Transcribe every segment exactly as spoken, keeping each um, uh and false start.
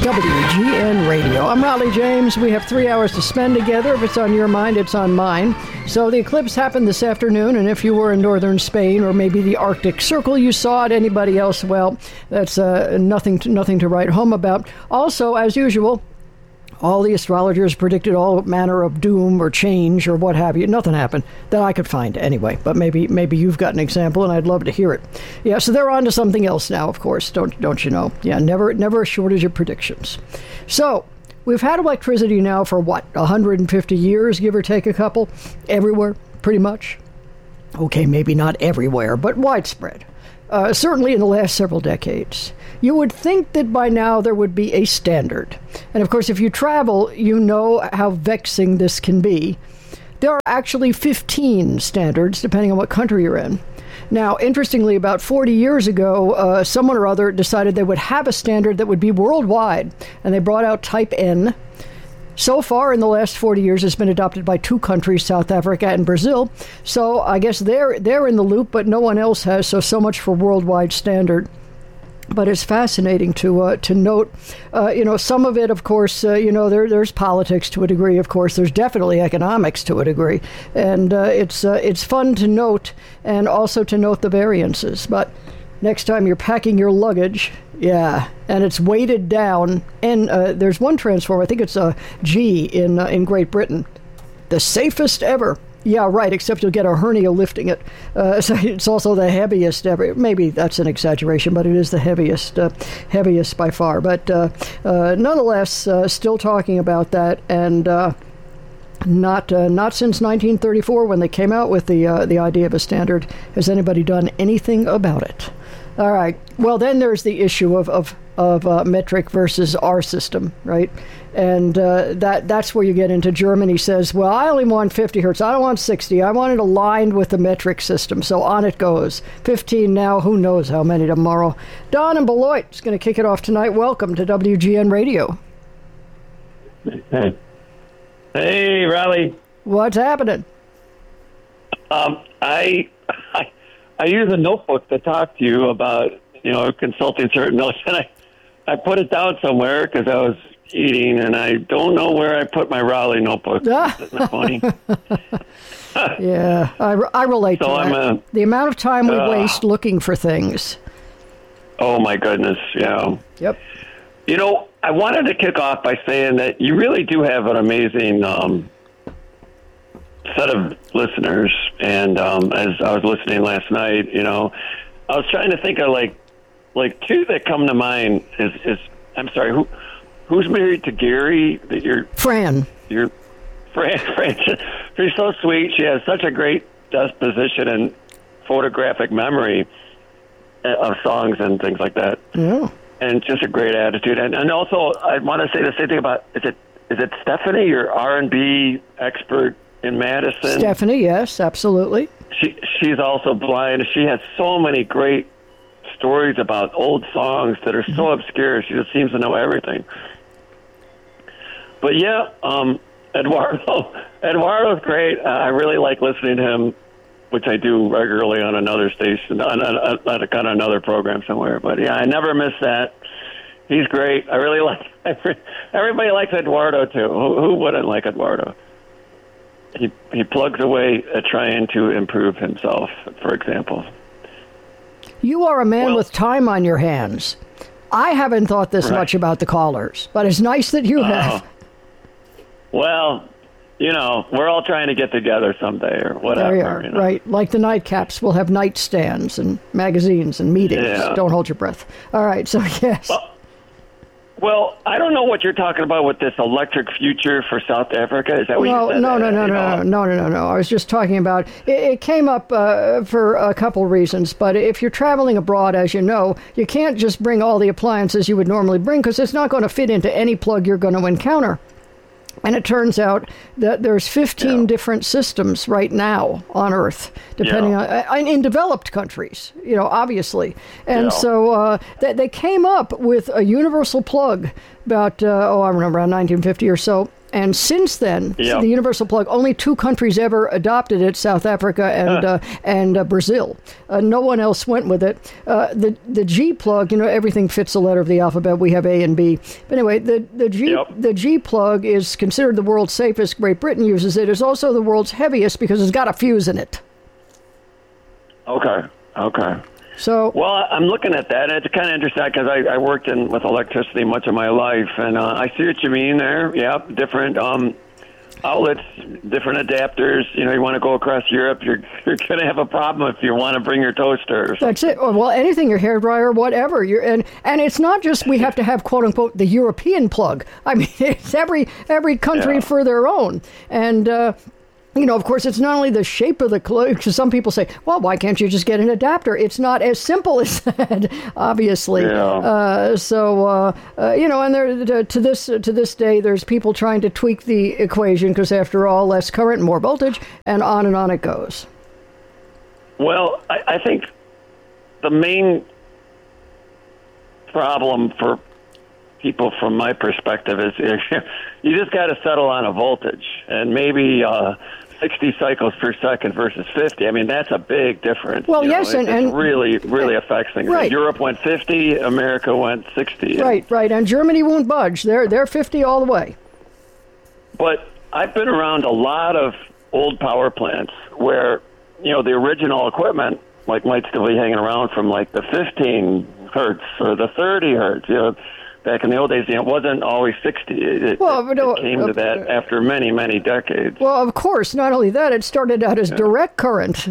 W G N Radio. I'm Raleigh James. We have three hours to spend together. If it's on your mind, it's on mine. So the eclipse happened this afternoon, and if you were in northern Spain or maybe the Arctic Circle, you saw it. Anybody else, well, that's uh, nothing to, nothing to write home about. Also, as usual, all the astrologers predicted all manner of doom or change or what have you. Nothing happened that I could find anyway, but maybe maybe you've got an example, and I'd love to hear it. Yeah, so they're on to something else now, of course, don't don't you know? Yeah, never never a shortage of predictions. So we've had electricity now for, what, one hundred fifty years, give or take a couple, everywhere, pretty much. Okay, maybe not everywhere, but widespread. Uh, certainly in the last several decades. You would think that by now there would be a standard. And of course, if you travel, you know how vexing this can be. There are actually fifteen standards, depending on what country you're in. Now, interestingly, about forty years ago, uh, someone or other decided they would have a standard that would be worldwide, and they brought out Type N. So far, in the last forty years, it's been adopted by two countries, South Africa and Brazil. So I guess they're they're in the loop, but no one else has. So so much for worldwide standard. But it's fascinating to uh, to note, uh, you know, some of it, of course, uh, you know, there there's politics to a degree. Of course, there's definitely economics to a degree, and uh, it's uh, it's fun to note and also to note the variances. But next time you're packing your luggage, yeah, and it's weighted down, and uh, there's one transformer, I think it's a G in uh, in Great Britain, the safest ever. Yeah, right, except you'll get a hernia lifting it. Uh, so it's also the heaviest ever. Maybe that's an exaggeration, but it is the heaviest, uh, heaviest by far. But uh, uh, nonetheless, uh, still talking about that, and uh, not uh, not since nineteen thirty-four when they came out with the uh, the idea of a standard has anybody done anything about it. All right. Well, then there's the issue of of of uh, metric versus our system, right? And uh, that that's where you get into Germany says, well, I only want fifty hertz. I don't want sixty. I want it aligned with the metric system. So on it goes. fifteen now. Who knows how many tomorrow? Don in Beloit is going to kick it off tonight. Welcome to W G N Radio. Hey, hey, Raleigh. What's happening? Um, I, I I use a notebook to talk to you about, you know, consulting certain notes, and I, I put it down somewhere because I was eating, and I don't know where I put my Raleigh notebook. Isn't that funny? Yeah, I, I relate so to I'm that. a, the amount of time we uh, waste looking for things. Oh, my goodness, yeah. Yep. You know, I wanted to kick off by saying that you really do have an amazing um, set of listeners, and um, as I was listening last night, you know, I was trying to think of, like, like two that come to mind is, is I'm sorry, who who's married to Gary? That you're Fran. You're Fran. Fran. She's so sweet. She has such a great disposition and photographic memory of songs and things like that. Yeah. And just a great attitude. And and also, I want to say the same thing about, is it is it Stephanie, your R and B expert in Madison? Stephanie, yes, absolutely. She She's also blind. She has so many great stories about old songs that are so mm-hmm. obscure. She just seems to know everything. But yeah, um, Eduardo, Eduardo's great. Uh, I really like listening to him, which I do regularly on another station, on, on, on, on another program somewhere. But yeah, I never miss that. He's great. I really like. Everybody likes Eduardo too. Who, who wouldn't like Eduardo? He he plugs away at trying to improve himself, for example. You are a man well, with time on your hands. I haven't thought this right. much about the callers, but it's nice that you uh, have. Well, you know, we're all trying to get together someday or whatever. There you are, you know? right. Like the nightcaps, we'll have nightstands and magazines and meetings. Yeah. Don't hold your breath. All right, so yes. Well, well, I don't know what you're talking about with this electric future for South Africa. Is that what no, you said? No, no, no, no, no, no, no, no, no. I was just talking about, it, it came up uh, for a couple reasons, but if you're traveling abroad, as you know, you can't just bring all the appliances you would normally bring because it's not going to fit into any plug you're going to encounter. And it turns out that there's fifteen yeah. different systems right now on Earth, depending yeah. on in developed countries, you know, obviously. And yeah. so uh, they, they came up with a universal plug about, uh, oh, I remember around nineteen fifty or so. And since then, yep. the universal plug, only two countries ever adopted it, South Africa and uh, and uh, Brazil. Uh, no one else went with it. Uh, the the G plug, you know, everything fits the letter of the alphabet. We have A and B. But anyway, the, the, G, yep. the G plug is considered the world's safest. Great Britain uses it. It's also the world's heaviest because it's got a fuse in it. Okay, okay. So, well, I'm looking at that, and it's kind of interesting because I, I worked in with electricity much of my life, and uh, I see what you mean there. Yeah, different um, outlets, different adapters. You know, you want to go across Europe, you're you're going to have a problem if you want to bring your toaster. Or that's it. Well, anything, your hairdryer, whatever. You're and and it's not just we have to have quote unquote the European plug. I mean, it's every every country yeah. for their own, and. Uh, You know, of course, it's not only the shape of the clothes, because some people say, well, why can't you just get an adapter? It's not as simple as that, obviously. Yeah. Uh, so, uh, uh, you know, and there, to this to this day, there's people trying to tweak the equation because, after all, less current, more voltage, and on and on it goes. Well, I, I think the main problem for people from my perspective is you just got to settle on a voltage, and maybe uh, sixty cycles per second versus fifty. I mean, that's a big difference. Well, you yes, know, and, it, and it really, really affects things. Right. Europe went fifty, America went sixty. Right, right, and Germany won't budge. They're they're fifty all the way. But I've been around a lot of old power plants where, you know, the original equipment like might still be hanging around from like the fifteen hertz or the thirty hertz. You know, back in the old days, you know, it wasn't always sixty. It, well, it, no, it came uh, to that after many, many decades. Well, of course. Not only that, it started out as yeah. direct current.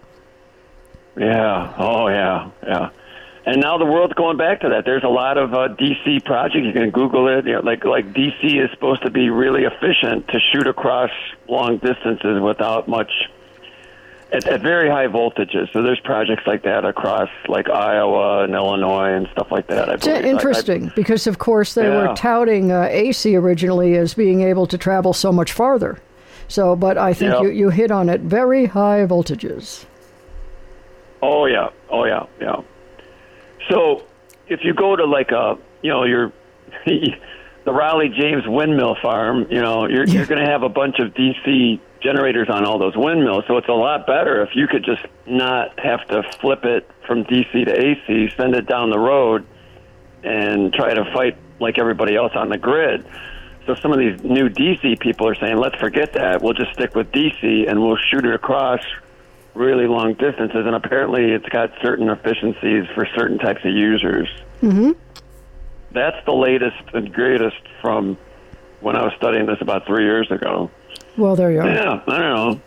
Yeah. Oh, yeah. Yeah. And now the world's going back to that. There's a lot of uh, D C projects. You can Google it. You know, like like D C is supposed to be really efficient to shoot across long distances without much. At, at very high voltages. So there's projects like that across like Iowa and Illinois and stuff like that. I It's believe. interesting I, I, because, of course, they yeah. were touting uh, A C originally as being able to travel so much farther. So, but I think yep. you, you hit on it. Very high voltages. Oh, yeah. Oh, yeah. Yeah. So if you go to like a, you know, your the Raleigh James windmill farm, you know, you're, you're going to have a bunch of D C generators on all those windmills, so it's a lot better if you could just not have to flip it from D C to A C, send it down the road, and try to fight like everybody else on the grid. So some of these new D C people are saying, let's forget that. We'll just stick with D C, and we'll shoot it across really long distances, and apparently it's got certain efficiencies for certain types of users. Mm-hmm. That's the latest and greatest from when I was studying this about three years ago. Well, there you are. Yeah, I don't know.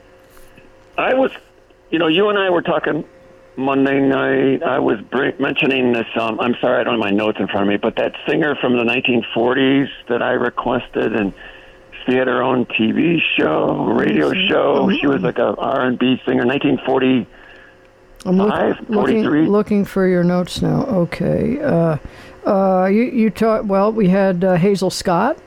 I was, you know, you and I were talking Monday night. I was bring, mentioning this. Um, I'm sorry, I don't have my notes in front of me, but that singer from the nineteen forties that I requested, and she had her own T V show, radio show. She was like a R and B singer, nineteen forty-five, I'm look, forty-three. Looking, looking for your notes now. Okay. Uh, uh, you you taught. Well, we had uh, Hazel Scott.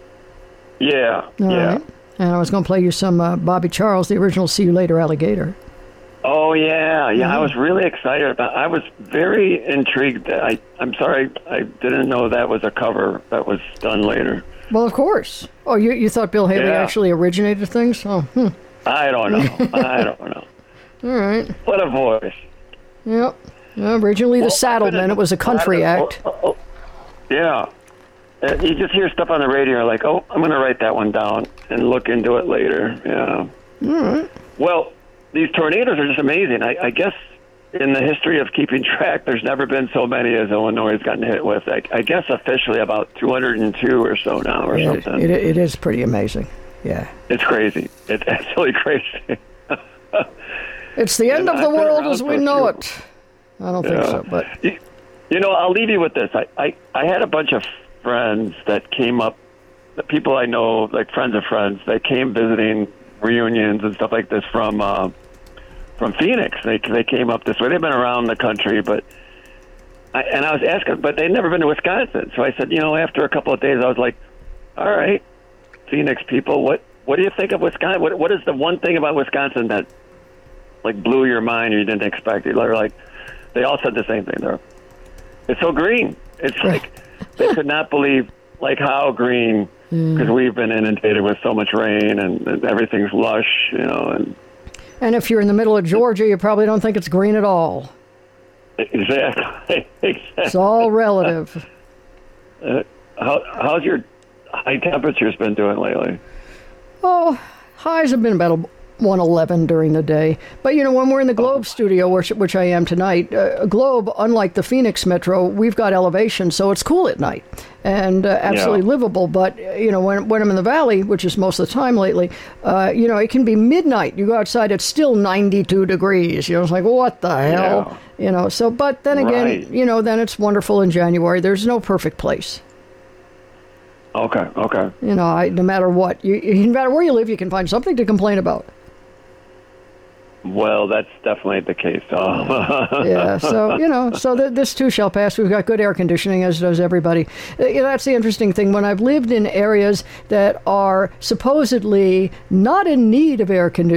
Yeah. All yeah. Right. And I was going to play you some uh, Bobby Charles, the original "See You Later, Alligator." Oh yeah, yeah. Mm-hmm. I was really excited about. I was very intrigued. I I'm sorry, I didn't know that was a cover that was done later. Well, of course. Oh, you you thought Bill Haley yeah. actually originated things? Oh, hmm. I don't know. I don't know. All right. What a voice. Yep. Well, originally the well, Saddlemen. It was a country oh, act. Oh, oh, yeah. Uh, you just hear stuff on the radio, you're like, oh, I'm going to write that one down and look into it later. Yeah. All right. Well, these tornadoes are just amazing. I, I guess in the history of keeping track, there's never been so many as Illinois has gotten hit with. I, I guess officially about two hundred two or so now or It, something. it, it is pretty amazing. Yeah. It's crazy. It's absolutely crazy. It's the end And of the I've been world around as we for a know few- it. I don't think Yeah. so, but You, you know, I'll leave you with this. I, I, I had a bunch of friends that came up, the people I know, like friends of friends, that came visiting reunions and stuff like this from uh, from Phoenix. They they came up this way. They've been around the country, but I, and I was asking, but they'd never been to Wisconsin. So I said, you know, after a couple of days, I was like, all right, Phoenix people, what what do you think of Wisconsin? What what is the one thing about Wisconsin that like blew your mind or you didn't expect it? They're like, they all said the same thing. They're, it's so green. It's like they could not believe like how green because mm. we've been inundated with so much rain and, and everything's lush, you know. And and if you're in the middle of Georgia, you probably don't think it's green at all. Exactly. exactly. It's all relative. Uh, how, how's your high temperatures been doing lately? Oh, highs have been about one eleven during the day. But, you know, when we're in the Globe oh. studio, which, which I am tonight, uh, Globe, unlike the Phoenix Metro, we've got elevation, so it's cool at night and uh, absolutely yeah. livable. But, you know, when, when I'm in the valley, which is most of the time lately, uh, you know, it can be midnight. You go outside, it's still ninety-two degrees. You know, it's like, what the hell? Yeah. You know, so, but then again, right. you know, then it's wonderful in January. There's no perfect place. Okay, okay. You know, I, no matter what, you, no matter where you live, you can find something to complain about. Well, that's definitely the case. Oh. yeah, so, you know, so th- this too shall pass. We've got good air conditioning, as does everybody. Uh, you know, that's the interesting thing. When I've lived in areas that are supposedly not in need of air conditioning,